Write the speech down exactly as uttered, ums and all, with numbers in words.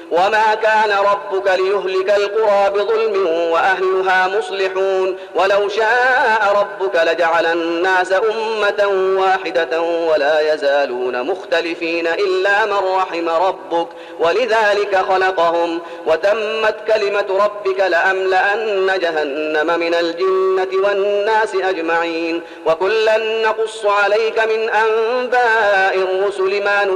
وما كان ربك ليهلك القرى بظلم وأهلها مصلحون ولو شاء ربك لجعل الناس أمة واحدة ولا يزالون مختلفين إلا من رحم ربك ولذلك خلقهم وتمت كلمة ربك لأملأن جهنم من الجنة والناس أجمعين وكلا نقص عليك من أنباء الرسل ما